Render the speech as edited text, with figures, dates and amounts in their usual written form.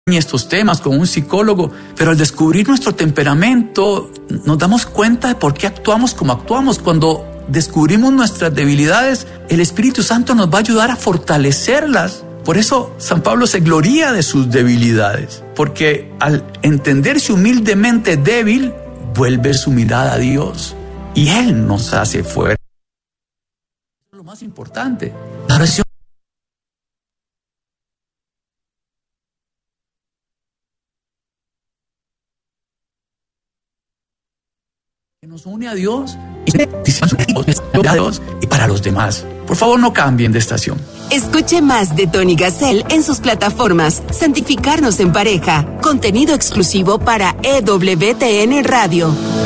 estos temas con un psicólogo, pero al descubrir nuestro temperamento nos damos cuenta de por qué actuamos como actuamos. Cuando descubrimos nuestras debilidades, el Espíritu Santo nos va a ayudar a fortalecerlas. Por eso San Pablo se gloría de sus debilidades, porque al entenderse humildemente débil, vuelve su mirada a Dios y Él nos hace fuerte. Eso es lo más importante. La oración que nos une a Dios y para los demás. Por favor, no cambien de estación. Escuche más de Tony Gassel en sus plataformas Santificarnos en Pareja, contenido exclusivo para EWTN Radio.